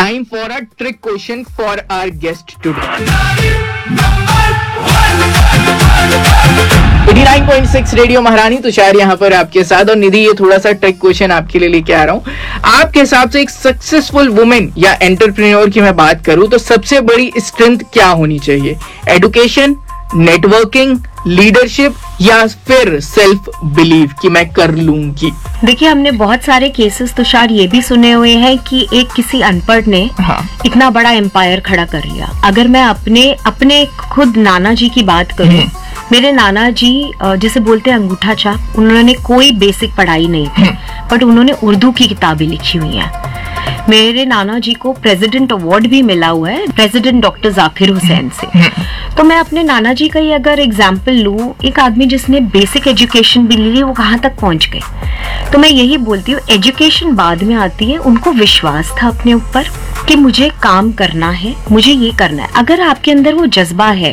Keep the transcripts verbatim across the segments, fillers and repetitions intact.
Time for a trick question for our guest today. नवासी point six radio महारानी, तुषार यहाँ पर आपके साथ। और निधि, ये थोड़ा सा ट्रिक क्वेश्चन आपके लिए लेके आ रहा हूँ। आपके हिसाब से एक सक्सेसफुल वुमेन या एंटरप्रेन्योर की मैं बात करूँ तो सबसे बड़ी स्ट्रेंथ क्या होनी चाहिए? एडुकेशन, नेटवर्किंग, लीडरशिप या फिर सेल्फ बिलीव कि मैं कर लूंगी? देखिए, हमने बहुत सारे केसेस तुषार ये भी सुने हुए हैं कि एक किसी अनपढ़ ने हाँ। इतना बड़ा एम्पायर खड़ा कर लिया। अगर मैं अपने अपने खुद नाना जी की बात करूं, मेरे नाना जी जिसे बोलते हैं अंगूठा छाप, उन्होंने कोई बेसिक पढ़ाई नहीं की, बट उन्होंने उर्दू की किताबें लिखी हुई हैं। मेरे नाना जी को प्रेसिडेंट अवार्ड भी मिला हुआ है, प्रेसिडेंट डॉक्टर जाकिर हुसैन से। तो मैं अपने नाना जी का ही अगर एग्जाम्पल लूं, एक आदमी जिसने बेसिक एजुकेशन भी ली, वो कहाँ तक पहुंच गए। तो मैं यही बोलती हूँ, एजुकेशन बाद में आती है। उनको विश्वास था अपने ऊपर कि मुझे काम करना है, मुझे ये करना है। अगर आपके अंदर वो जज्बा है,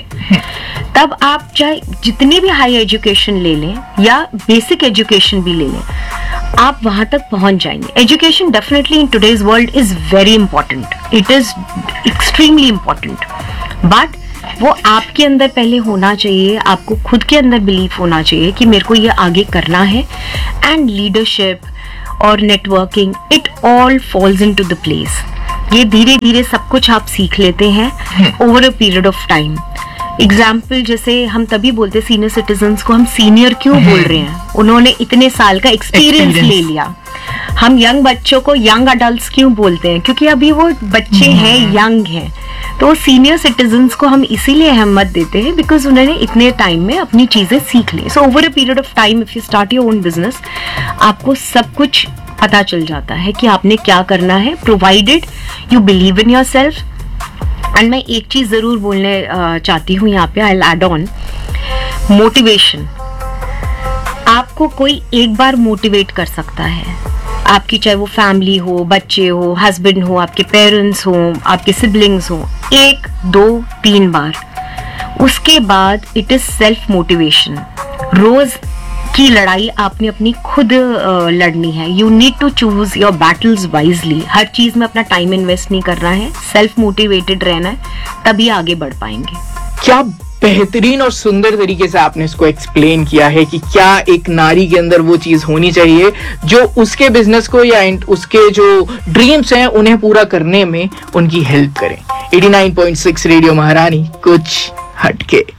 तब आप चाहे जितनी भी हाई एजुकेशन ले लें या बेसिक एजुकेशन भी ले लें, आप वहां तक पहुंच जाएंगे। Education definitely in today's world is very important, it is extremely important, but वो आपके अंदर पहले होना चाहिए। आपको खुद के अंदर बिलीफ होना चाहिए कि मेरे को ये आगे करना है। एंड लीडरशिप और networking, it all falls into the place. ये धीरे धीरे सब कुछ आप सीख लेते हैं over a period of time. Example, जैसे हम तभी बोलते सीनियर सिटीजन्स को हम सीनियर क्यों बोल रहे हैं? उन्होंने इतने साल का एक्सपीरियंस ले लिया। हम यंग बच्चों को यंग अडल्ट्स क्यों बोलते हैं? क्योंकि अभी वो बच्चे हैं, यंग हैं। तो सीनियर सिटीजन्स को हम इसीलिए अहमियत देते हैं बिकॉज उन्होंने इतने टाइम में अपनी चीजें सीख ली। So over a period of time if you start your own business, आपको सब कुछ पता चल जाता है कि आपने क्या करना है, provided you believe in your self. And मैं एक चीज जरूर बोलने चाहती हूँ यहाँ पे, I will add on motivation. आपको कोई एक बार मोटिवेट कर सकता है, आपकी चाहे वो फैमिली हो, बच्चे हो, हस्बैंड हो, आपके पेरेंट्स हो, आपके सिबलिंग्स हो, एक दो तीन बार। उसके बाद इट इज सेल्फ मोटिवेशन। रोज की लड़ाई आपने अपनी खुद लड़नी है। You need to choose your battles wisely. हर चीज में अपना टाइम इन्वेस्ट नहीं करना है, सेल्फ मोटिवेटेड रहना है, तभी आगे बढ़ पाएंगे। क्या बेहतरीन और सुंदर तरीके से आपने इसको एक्सप्लेन किया है कि क्या एक नारी के अंदर वो चीज होनी चाहिए जो उसके बिजनेस को या उसके जो ड्रीम्स हैं उन्हें पूरा करने में उनकी हेल्प करें। नवासी पॉइंट सिक्स रेडियो महारानी, कुछ हटके।